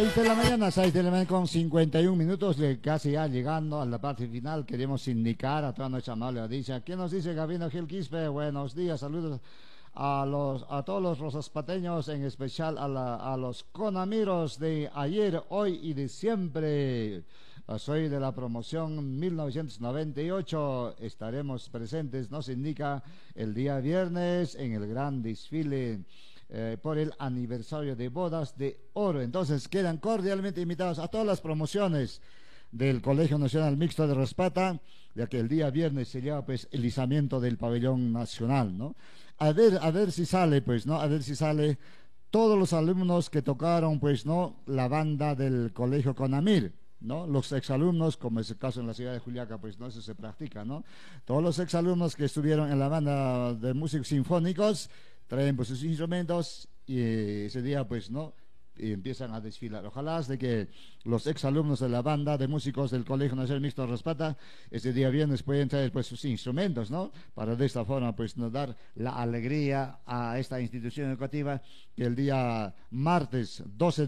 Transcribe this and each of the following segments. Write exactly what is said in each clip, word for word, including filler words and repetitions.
seis de la mañana, seis de la mañana con cincuenta y un minutos, de casi ya llegando a la parte final. Queremos indicar a toda nuestra amable audiencia. ¿Qué nos dice Gabino Gil Quispe? Buenos días, saludos a los a todos los rosaspateños, en especial a, la, a los conamiros de ayer, hoy y de siempre. Soy de la promoción mil novecientos noventa y ocho. Estaremos presentes, nos indica, el día viernes en el gran desfile Eh, por el aniversario de bodas de oro. Entonces quedan cordialmente invitados a todas las promociones del Colegio Nacional Mixto de Rospata, ya que el día viernes se lleva pues el izamiento del pabellón nacional, ¿no? A ver, a ver si sale, pues, ¿no? A ver si sale todos los alumnos que tocaron, pues, ¿no? La banda del Colegio Conamir, ¿no? Los exalumnos, como es el caso en la ciudad de Juliaca, pues no, eso se practica, ¿no? Todos los exalumnos que estuvieron en la banda de músicos sinfónicos traen pues sus instrumentos y eh, ese día pues no y empiezan a desfilar. Ojalá de que los exalumnos de la banda de músicos del Colegio Nacional Mixto de Rospata ese día viernes pueden traer pues sus instrumentos, ¿no? Para de esta forma pues nos dar la alegría a esta institución educativa que el día martes doce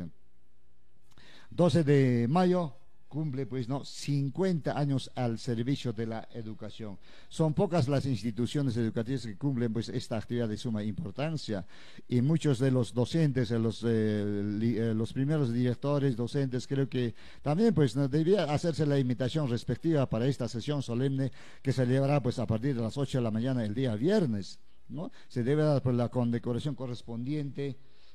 de mayo cumple pues no cincuenta años al servicio de la educación. Son pocas las instituciones educativas que cumplen pues esta actividad de suma importancia, y muchos de los docentes, los, eh, li, eh, los primeros directores docentes, creo que también pues no, debía hacerse la invitación respectiva para esta sesión solemne que se llevará pues a partir de las ocho de la mañana el día viernes, ¿no? Se debe dar pues la condecoración correspondiente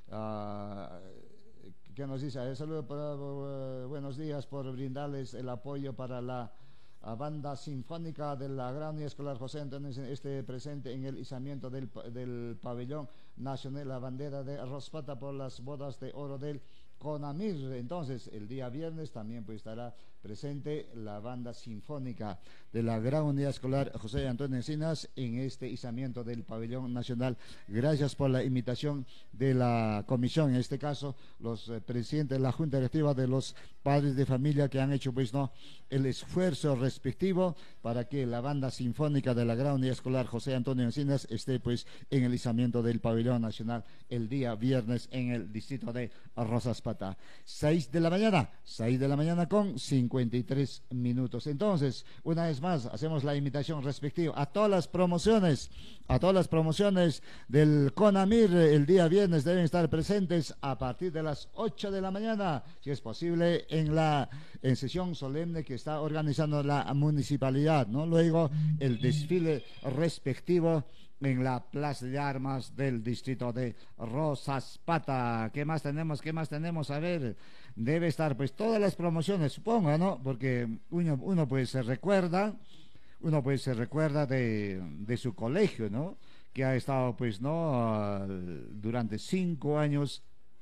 a que nos dice, eh, saludo para, uh, buenos días, por brindarles el apoyo para la uh, banda sinfónica de la Gran Unidad Escolar José Antonio, este presente en el izamiento del, del pabellón nacional, la bandera de Rospata por las bodas de oro del Conamir. Entonces el día viernes también pues estará presente la banda sinfónica de la Gran Unidad Escolar José Antonio Encinas en este izamiento del pabellón nacional. Gracias por la invitación de la comisión, en este caso los eh, presidentes de la Junta Directiva, de los padres de familia que han hecho pues no el esfuerzo respectivo para que la banda sinfónica de la Gran Unidad Escolar José Antonio Encinas esté pues en el izamiento del pabellón nacional el día viernes en el distrito de Rosaspata. seis de la mañana, seis de la mañana con cincuenta y tres minutos. Entonces, una vez más, hacemos la invitación respectiva a todas las promociones, a todas las promociones del Conamir el día viernes deben estar presentes a partir de las ocho de la mañana, si es posible, en la en sesión solemne que está organizando la municipalidad, ¿no? Luego, el desfile respectivo en la Plaza de Armas del distrito de Rosaspata. ¿Qué más tenemos? ¿Qué más tenemos? A ver, debe estar pues todas las promociones, supongo, ¿no? Porque uno, uno pues se recuerda, uno pues se recuerda de, de su colegio, ¿no? Que ha estado pues, ¿no? Uh, durante cinco años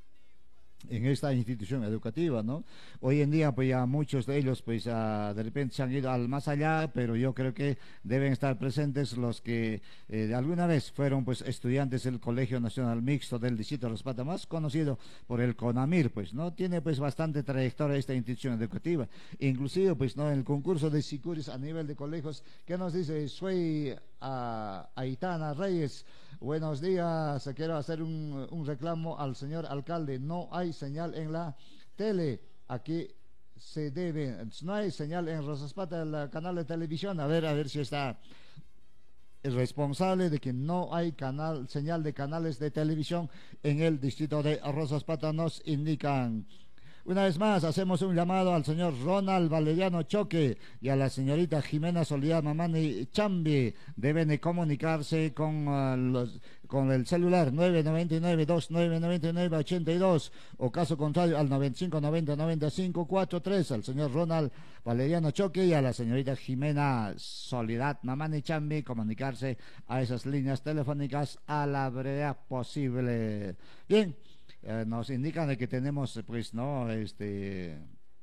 en esta institución educativa, ¿no? Hoy en día pues ya muchos de ellos pues uh, de repente se han ido al más allá, pero yo creo que deben estar presentes los que eh, de alguna vez fueron pues estudiantes del Colegio Nacional Mixto del distrito de Rospata, más conocido por el Conamir, pues no tiene pues bastante trayectoria esta institución educativa, inclusive pues no en el concurso de sicuris a nivel de colegios. ¿Qué nos dice? Soy a Aitana Reyes. Buenos días, quiero hacer un, un reclamo al señor alcalde. No hay señal en la tele, aquí se debe, no hay señal en Rosaspata, el canal de televisión. A ver, a ver si está el responsable de que no hay canal, señal de canales de televisión en el distrito de Rosaspata, nos indican. Una vez más, hacemos un llamado al señor Ronald Valeriano Choque y a la señorita Jimena Soledad Mamani Chambi. Deben de comunicarse con, uh, los, con el celular nueve nueve nueve, dos nueve nueve nueve, ocho dos, o caso contrario al noventa y cinco noventa noventa y cinco cuarenta y tres, al señor Ronald Valeriano Choque y a la señorita Jimena Soledad Mamani Chambi, comunicarse a esas líneas telefónicas a la brevedad posible. Bien. Eh, nos indican de que tenemos pues no este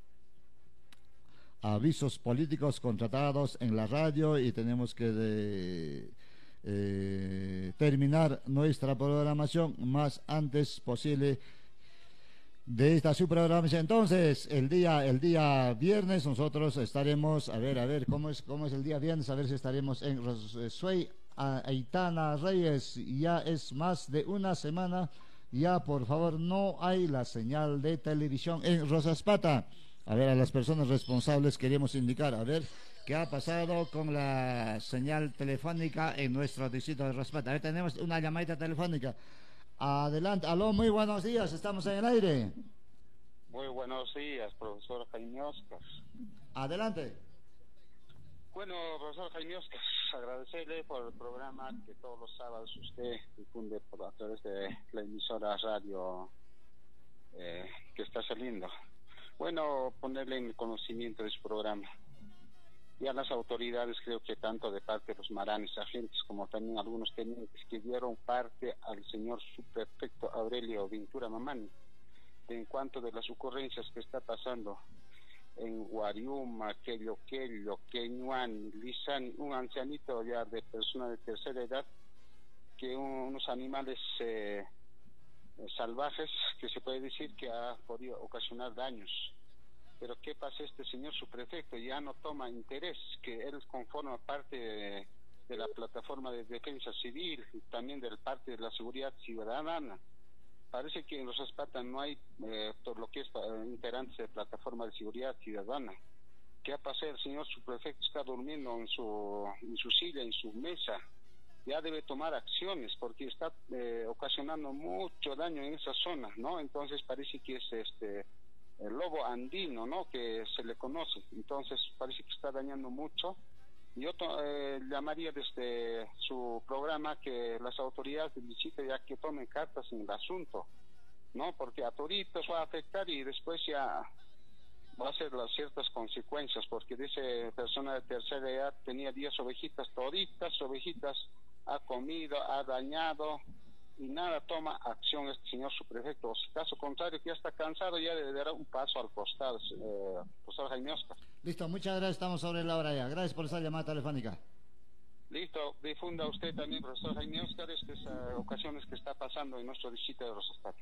avisos políticos contratados en la radio y tenemos que de, eh, terminar nuestra programación más antes posible de esta su programación. Entonces el día el día viernes nosotros estaremos a ver a ver cómo es cómo es el día viernes, a ver si estaremos en Soy Aitana Reyes. Ya es más de una semana Ya, por favor, no hay la señal de televisión en Rosaspata. A ver, a las personas responsables queremos indicar, a ver, ¿qué ha pasado con la señal telefónica en nuestro distrito de Rosaspata? A ver, tenemos una llamadita telefónica. Adelante, aló, muy buenos días, estamos en el aire. Muy buenos días, profesor Jaime Oscar. Adelante. Bueno, profesor Jaime Oscar, agradecerle por el programa que todos los sábados usted difunde por a través de la emisora radio eh, que está saliendo. Bueno, ponerle en el conocimiento de su programa. Ya las autoridades, creo que tanto de parte de los maranes agentes como también algunos tenientes que dieron parte al señor subprefecto Aurelio Ventura Mamani en cuanto de las ocurrencias que está pasando en Guariuma, Quello, Queñuan, Lizani, un ancianito ya de persona de tercera edad, que unos animales eh, salvajes, que se puede decir que ha podido ocasionar daños. Pero ¿qué pasa? Este señor subprefecto ya no toma interés, que él conforma parte de, de la plataforma de defensa civil y también del parte de la seguridad ciudadana. Parece que en los Rosaspata no hay eh, todo lo que es eh, integrantes de plataforma de seguridad ciudadana. ¿Qué ha pasado? El señor subprefecto está durmiendo en su, en su silla, en su mesa. Ya debe tomar acciones porque está eh, ocasionando mucho daño en esa zona, ¿no? Entonces parece que es este el lobo andino, ¿no? Que se le conoce. Entonces parece que está dañando mucho. Yo eh, llamaría desde su programa que las autoridades del distrito ya que tomen cartas en el asunto, ¿no? Porque a toditos va a afectar y después ya va a ser las ciertas consecuencias, porque dice persona de tercera edad tenía diez ovejitas, toditas ovejitas ha comido, ha dañado y nada toma acción este señor subprefecto. Caso contrario, que ya está cansado, ya le dará un paso al costado, eh, profesor Jaime Oscar. Listo, muchas gracias, estamos sobre la hora ya. Gracias por esa llamada telefónica. Listo, difunda usted también, profesor Jaime Oscar, estas uh, ocasiones que está pasando en nuestro distrito de Rosaspata.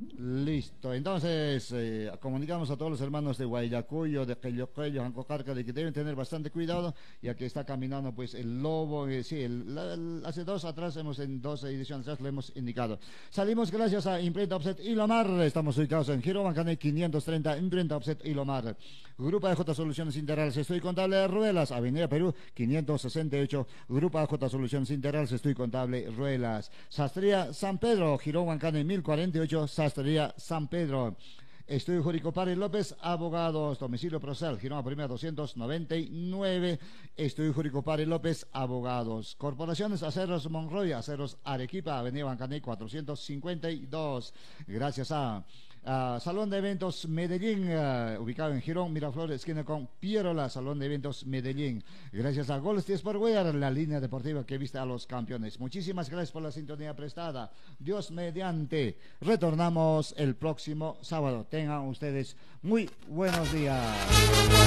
Listo, entonces eh, comunicamos a todos los hermanos de Guayacuyo, de Quelloquello, Jancocarca, de que deben tener bastante cuidado, ya que está caminando pues el lobo, eh, sí, el, la, el, hace dos atrás, hemos en dos ediciones atrás lo hemos indicado. Salimos gracias a Imprenta Offset Ilomar, estamos ubicados en Giro Bancané quinientos treinta, Imprenta Offset Ilomar. Grupo A J Soluciones Integrales, estoy contable Ruelas, Avenida Perú quinientos sesenta y ocho, Grupo A J Soluciones Integrales, estoy contable Ruelas. Sastría San Pedro, Giro Bancané mil cuarenta y ocho, Sastría San Pedro. Estudio Jurídico Párez López, abogados, domicilio procesal, Girona Primera doscientos noventa y nueve. Estudio Jurídico Párez López, abogados. Corporaciones Aceros Monroy, Aceros Arequipa, Avenida Bancané cuatrocientos cincuenta y dos. Gracias a Uh, Salón de Eventos Medellín, uh, ubicado en Girón, Miraflores, esquina con Pierola, Salón de Eventos Medellín. Gracias a Gold Sportwear, la línea deportiva que viste a los campeones. Muchísimas gracias por la sintonía prestada. Dios mediante. Retornamos el próximo sábado. Tengan ustedes muy buenos días.